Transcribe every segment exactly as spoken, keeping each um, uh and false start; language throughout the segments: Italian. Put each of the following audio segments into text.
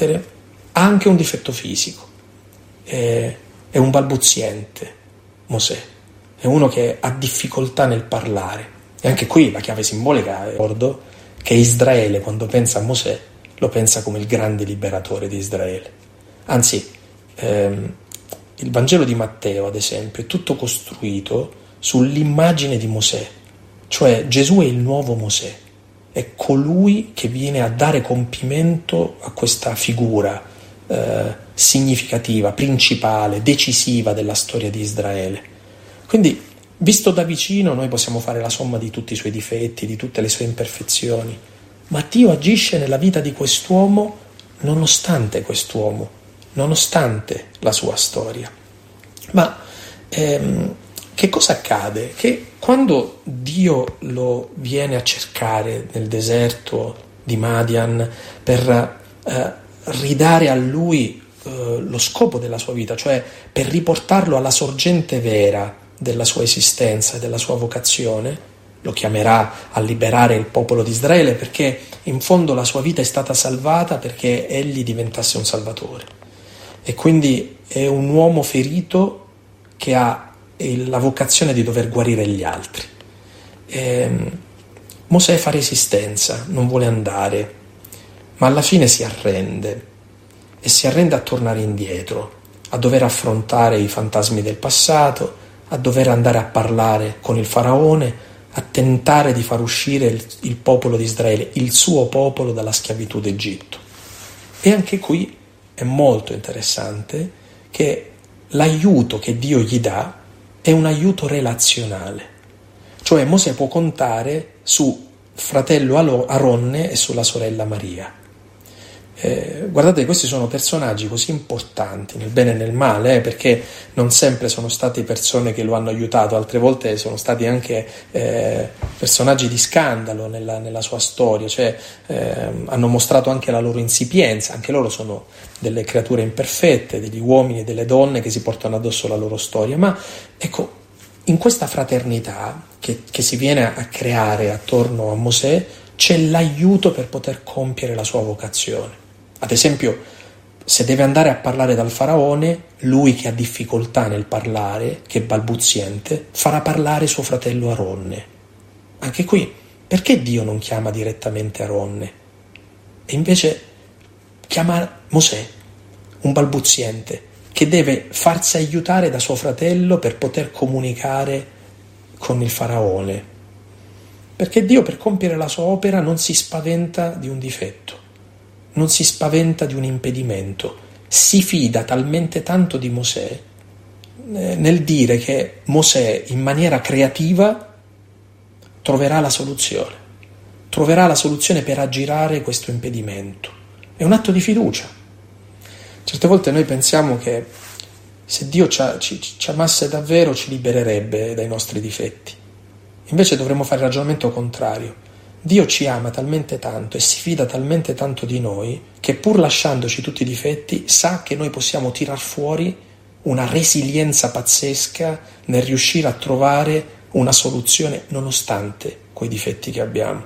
carattere, ha anche un difetto fisico, è, è un balbuziente Mosè, è uno che ha difficoltà nel parlare. E anche qui la chiave simbolica, ricordo che Israele, quando pensa a Mosè, lo pensa come il grande liberatore di Israele. Anzi, ehm, il Vangelo di Matteo, ad esempio, è tutto costruito sull'immagine di Mosè, cioè Gesù è il nuovo Mosè, è colui che viene a dare compimento a questa figura eh, significativa, principale, decisiva della storia di Israele. Quindi, visto da vicino, noi possiamo fare la somma di tutti i suoi difetti, di tutte le sue imperfezioni, ma Dio agisce nella vita di quest'uomo nonostante quest'uomo, nonostante la sua storia. Ma ehm, che cosa accade? Che quando Dio lo viene a cercare nel deserto di Madian per eh, ridare a lui eh, lo scopo della sua vita, cioè per riportarlo alla sorgente vera della sua esistenza e della sua vocazione, lo chiamerà a liberare il popolo di Israele, perché in fondo la sua vita è stata salvata perché egli diventasse un salvatore. E quindi è un uomo ferito che ha la vocazione di dover guarire gli altri. E Mosè fa resistenza, non vuole andare, ma alla fine si arrende e si arrende a tornare indietro, a dover affrontare i fantasmi del passato, a dover andare a parlare con il faraone, a tentare di far uscire il, il popolo di Israele, il suo popolo, dalla schiavitù d'Egitto. E anche qui è molto interessante che l'aiuto che Dio gli dà è un aiuto relazionale, cioè Mosè può contare su fratello Aronne e sulla sorella Maria. Eh, guardate, questi sono personaggi così importanti nel bene e nel male, eh, perché non sempre sono stati persone che lo hanno aiutato, altre volte sono stati anche eh, personaggi di scandalo nella, nella sua storia, cioè eh, hanno mostrato anche la loro insipienza, anche loro sono delle creature imperfette, degli uomini e delle donne che si portano addosso la loro storia. Ma ecco, in questa fraternità che, che si viene a creare attorno a Mosè c'è l'aiuto per poter compiere la sua vocazione. Ad esempio, se deve andare a parlare dal faraone, lui che ha difficoltà nel parlare, che è balbuziente, farà parlare suo fratello Aronne. Anche qui, perché Dio non chiama direttamente Aronne? E invece chiama Mosè, un balbuziente, che deve farsi aiutare da suo fratello per poter comunicare con il faraone. Perché Dio, per compiere la sua opera, non si spaventa di un difetto, non si spaventa di un impedimento, si fida talmente tanto di Mosè eh, nel dire che Mosè in maniera creativa troverà la soluzione, troverà la soluzione per aggirare questo impedimento. È un atto di fiducia. Certe volte noi pensiamo che se Dio ci, ci, ci amasse davvero ci libererebbe dai nostri difetti. Invece dovremmo fare il ragionamento contrario. Dio ci ama talmente tanto e si fida talmente tanto di noi che, pur lasciandoci tutti i difetti, sa che noi possiamo tirar fuori una resilienza pazzesca nel riuscire a trovare una soluzione nonostante quei difetti che abbiamo.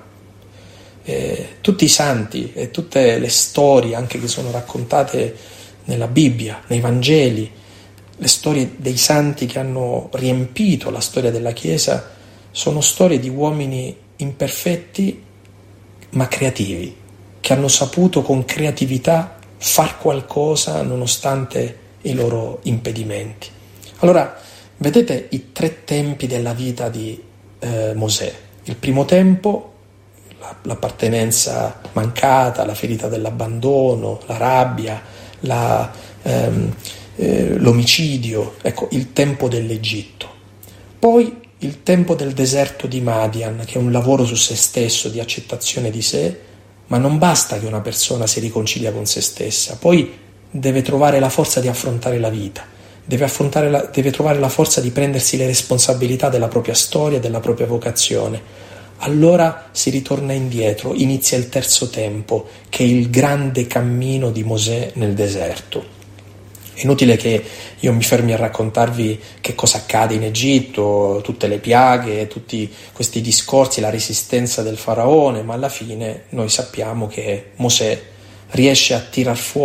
Eh, tutti i santi e tutte le storie anche che sono raccontate nella Bibbia, nei Vangeli, le storie dei santi che hanno riempito la storia della Chiesa, sono storie di uomini imperfetti ma creativi, che hanno saputo con creatività far qualcosa nonostante i loro impedimenti. Allora, vedete i tre tempi della vita di eh, Mosè. Il primo tempo, la, l'appartenenza mancata, la ferita dell'abbandono, la rabbia, la, ehm, eh, l'omicidio, ecco, il tempo dell'Egitto. Poi il tempo del deserto di Madian, che è un lavoro su se stesso, di accettazione di sé, ma non basta che una persona si riconcilia con se stessa, poi deve trovare la forza di affrontare la vita, deve, affrontare la, deve trovare la forza di prendersi le responsabilità della propria storia, della propria vocazione. Allora si ritorna indietro, inizia il terzo tempo, che è il grande cammino di Mosè nel deserto. È inutile che io mi fermi a raccontarvi che cosa accade in Egitto, tutte le piaghe, tutti questi discorsi, la resistenza del faraone, ma alla fine noi sappiamo che Mosè riesce a tirar fuori